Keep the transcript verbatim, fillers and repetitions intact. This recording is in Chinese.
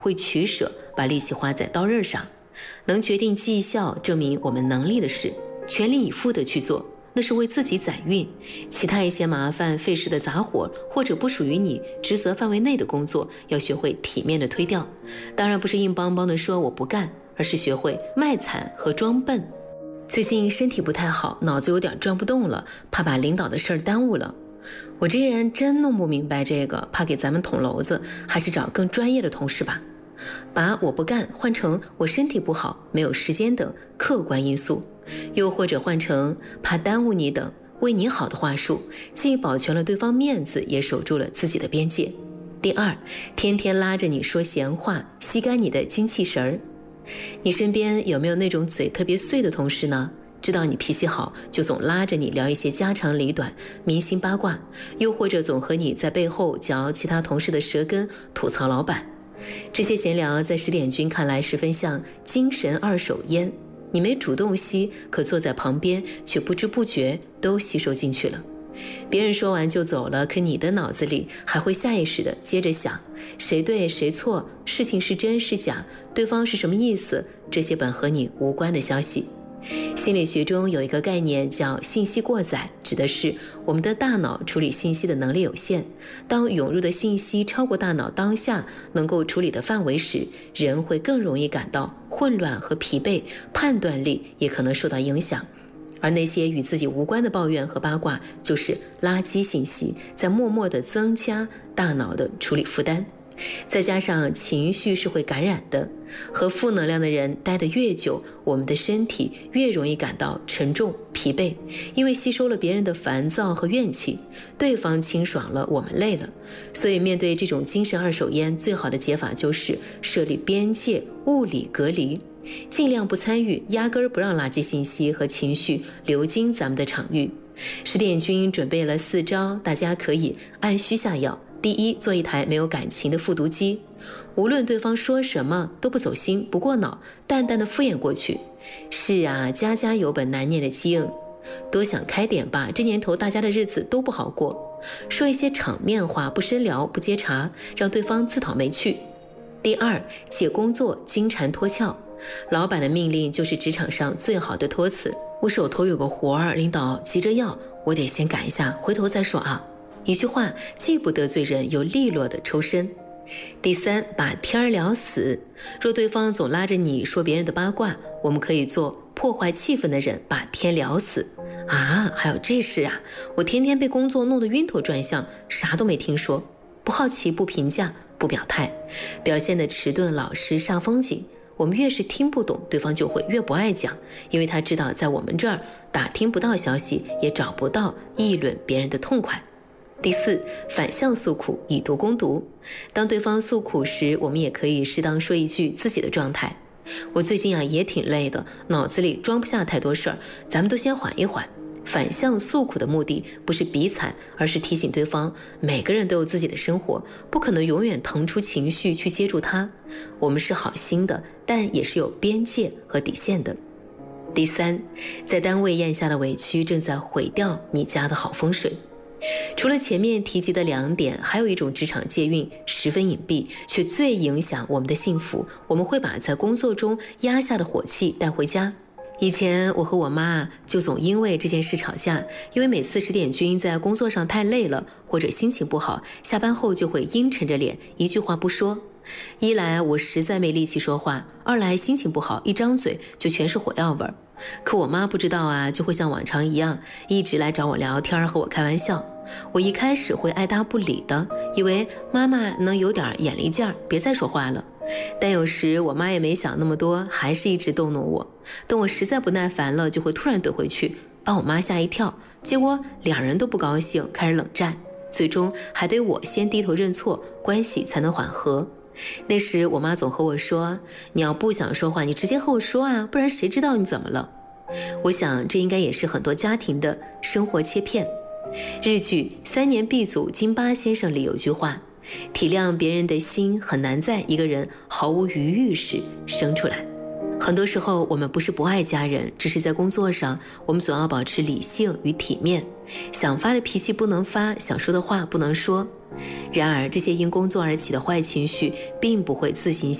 会取舍，把力气花在刀刃上。能决定绩效、证明我们能力的事，全力以赴地去做，那是为自己攒运。其他一些麻烦费事的杂活，或者不属于你职责范围内的工作，要学会体面地推掉。当然不是硬邦邦地说我不干，而是学会卖惨和装笨。最近身体不太好，脑子有点转不动了，怕把领导的事儿耽误了。我这人真弄不明白这个，怕给咱们捅娄子，还是找更专业的同事吧。把我不干换成我身体不好、没有时间等客观因素，又或者换成怕耽误你等为你好的话术，既保全了对方面子，也守住了自己的边界。第二，天天拉着你说闲话，吸干你的精气神儿。你身边有没有那种嘴特别碎的同事呢？知道你脾气好，就总拉着你聊一些家长里短、明星八卦，又或者总和你在背后嚼其他同事的舌根，吐槽老板。这些闲聊在十点君看来十分像精神二手烟，你没主动吸，可坐在旁边却不知不觉都吸收进去了。别人说完就走了，可你的脑子里还会下意识的接着想谁对谁错，事情是真是假，对方是什么意思，这些本和你无关的消息。心理学中有一个概念叫信息过载，指的是我们的大脑处理信息的能力有限，当涌入的信息超过大脑当下能够处理的范围时，人会更容易感到混乱和疲惫，判断力也可能受到影响。而那些与自己无关的抱怨和八卦，就是垃圾信息，在默默地增加大脑的处理负担。再加上情绪是会感染的，和负能量的人待得越久，我们的身体越容易感到沉重疲惫，因为吸收了别人的烦躁和怨气，对方清爽了，我们累了。所以面对这种精神二手烟，最好的解法就是设立边界，物理隔离，尽量不参与，压根儿不让垃圾信息和情绪流经咱们的场域。十点君准备了四招，大家可以按需下药。第一，做一台没有感情的复读机，无论对方说什么都不走心不过脑，淡淡的敷衍过去。是啊，家家有本难念的经，多想开点吧，这年头大家的日子都不好过。说一些场面话，不深聊不接茬，让对方自讨没趣。第二，借工作金蝉脱壳，老板的命令就是职场上最好的托词。我手头有个活儿，领导急着要，我得先赶一下，回头再说啊。一句话既不得罪人，又利落的抽身。第三，把天儿聊死。若对方总拉着你说别人的八卦，我们可以做破坏气氛的人，把天聊死。啊，还有这事啊，我天天被工作弄得晕头转向，啥都没听说。不好奇，不评价，不表态，表现得迟钝老实煞风景。我们越是听不懂，对方就会越不爱讲，因为他知道在我们这儿打听不到消息，也找不到议论别人的痛快。第四，反向诉苦，以毒攻毒。当对方诉苦时，我们也可以适当说一句自己的状态。我最近啊也挺累的，脑子里装不下太多事儿，咱们都先缓一缓。反向诉苦的目的不是比惨，而是提醒对方，每个人都有自己的生活，不可能永远腾出情绪去接住他。我们是好心的，但也是有边界和底线的。第三，在单位咽下的委屈正在毁掉你家的好风水。除了前面提及的两点，还有一种职场借运十分隐蔽，却最影响我们的幸福。我们会把在工作中压下的火气带回家。以前我和我妈就总因为这件事吵架，因为每次十点君在工作上太累了，或者心情不好，下班后就会阴沉着脸，一句话不说。一来我实在没力气说话，二来心情不好，一张嘴就全是火药味儿。可我妈不知道啊，就会像往常一样一直来找我聊天和我开玩笑。我一开始会爱答不理的，以为妈妈能有点眼力劲儿，别再说话了。但有时我妈也没想那么多，还是一直逗弄我。等我实在不耐烦了，就会突然怼回去，把我妈吓一跳。结果两人都不高兴，开始冷战，最终还得我先低头认错，关系才能缓和。那时我妈总和我说，你要不想说话，你直接和我说啊，不然谁知道你怎么了。我想这应该也是很多家庭的生活切片。日剧《三年 B 组金八先生》里有句话，体谅别人的心很难在一个人毫无余裕时生出来。 很多时候我们不是不爱家人，只是在工作上我们总要保持理性与体面，想发的脾气不能发，想说的话不能说。然而这些因工作而起的坏情绪并不会自行